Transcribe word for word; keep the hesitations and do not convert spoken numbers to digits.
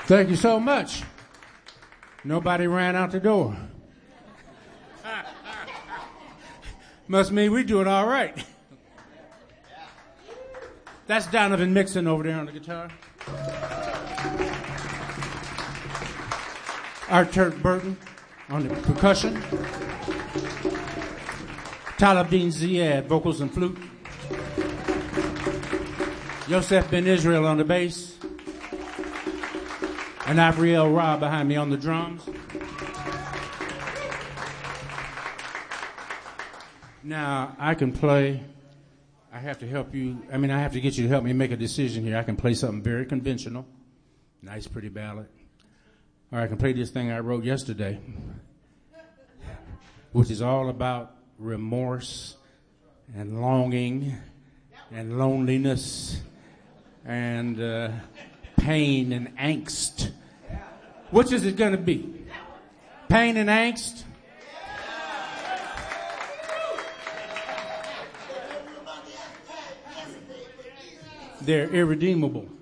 Thank you so much. Nobody ran out the door. Must mean we do it all right. That's Donovan Mixon over there on the guitar. Art Turk Burton on the percussion. Talabdin Ziad, vocals and flute. Yosef Ben Israel on the bass. And Avriel Ra behind me on the drums. Now, I can play. I have to help you. I mean, I have to get you to help me make a decision here. I can play something very conventional. Nice, pretty ballad. Or I can play this thing I wrote yesterday, which is all about remorse and longing and loneliness and uh, pain and angst. Which is it going to be? Pain and angst? They're irredeemable.